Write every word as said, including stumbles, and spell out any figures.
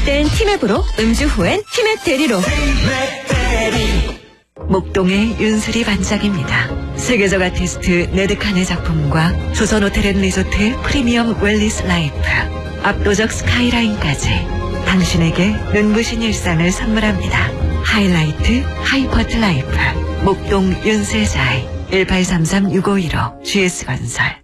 음주 땐 티맵으로, 음주 후엔 티맵 대리로. 목동의 윤슬이 반짝입니다. 세계적 아티스트 네드칸의 작품과 조선호텔앤리조트 프리미엄 웰리스 라이프, 압도적 스카이라인까지 당신에게 눈부신 일상을 선물합니다. 하이라이트 하이퍼트 라이프 목동 윤세자이 일팔삼삼 육오일오 지에스건설.